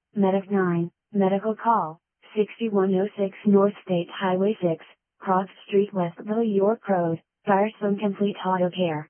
Medic 9, medical call, 6106 North State Highway 6, Cross Street, Westville, York Road, Firestone Complete Auto Care.